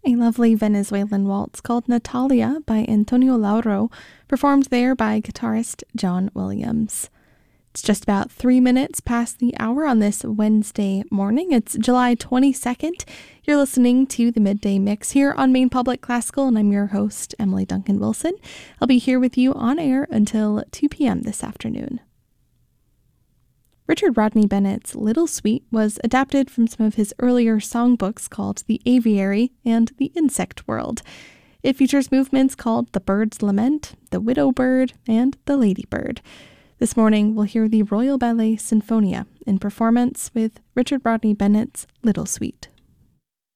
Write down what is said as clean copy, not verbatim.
A lovely Venezuelan waltz called Natalia by Antonio Lauro, performed there by guitarist John Williams. It's just about 3 minutes past the hour on this Wednesday morning. It's July 22nd. You're listening to the Midday Mix here on Maine Public Classical, and I'm your host, Emily Duncan Wilson. I'll be here with you on air until 2 p.m. this afternoon. Richard Rodney Bennett's Little Sweet was adapted from some of his earlier songbooks called The Aviary and The Insect World. It features movements called The Bird's Lament, The Widow Bird, and The Lady Bird. This morning, we'll hear the Royal Ballet Sinfonia in performance with Richard Rodney Bennett's Little Sweet.